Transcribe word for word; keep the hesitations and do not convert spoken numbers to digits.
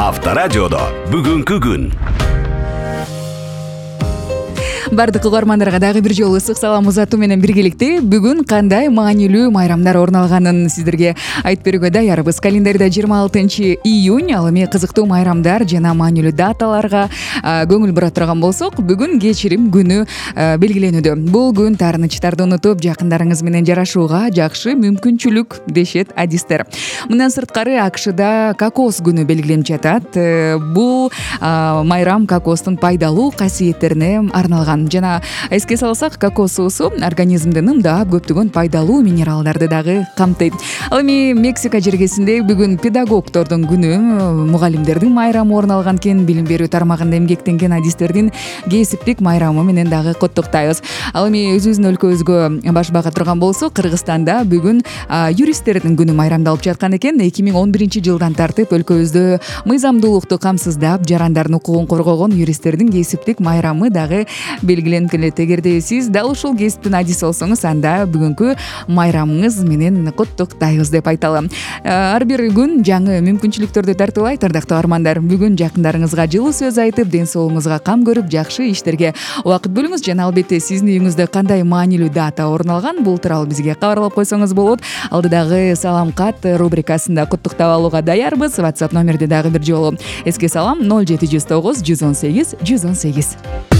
Авторадиодо бүгүнкү күн. Бардык угармандарга дагы бир жолу ысык салам узатуу менен биргеликте бүгүн кандай маанилүү майрамдар орун алганын сиздерге айтып берүүгө даярбыз. Календарда жыйырма алтынчы июнь, ал эми кызыктуу майрамдар жана маанилүү даталарга көңүл бура турган болсок, бүгүн кечирим күнү белгиленүүдө. Бул күн таарынычтарды унутуп, жакындарыңыз менен жарашууга жакшы мүмкүнчүлүк дешет адистер. Мындан сырткары АКШда кокос күнү белгиленип жатат. Бул майрам кокостун пайдалуу касиеттерине арналган. Жана эске салсак, кокос суусу организмдин ымдап көптөгөн пайдалуу минералдарды дагы камтыйт. Ал эми Мексика жергесинде бүгүн педагогдордун күнү, мугалимдердин майрамы орун алган экен. Билим берүү тармагында эмгектенген адистердин кесиптик майрамы менен дагы коттуктайбыз. Ал эми өзүбүздүн өлкөбүзгө баш бага турган болсок, Кыргызстанда бүгүн юристтердин күнү майрамдалып жаткан экен. эки миң он биринчи жылдан тартып өлкөбүздө мыйзамдуулукту камсыздап, жарандардын укугун коргогон юристтердин кесиптик майрамы дагы белгиленип келет. Эгерде сиз дал ушул кесиптин адиси болсоңуз, анда бүгүнкү майрамыңыз менен коттуктайбыз деп айталы. Ар бир күн жаңы мүмкүнчүлүктөрдү тартуулайт. Ардактуу армандар, бүгүн жакындарыңызга жылуу сөз айтып, ден соолугуңузга кам көрүп, жакшы иштерге убакыт бөлүңүз. Жана албетте сиздин үйүңүздө кандай маанилүү дата орун алган, бул тууралуу бизге кабарлап койсоңуз болот. Алдыдагы салам кат рубрикасында куттуктап алууга даярбыз. WhatsApp номерди дагы бир жолу эске салам: ноль жети жүз тогуз жүз он сегиз жүз он сегиз.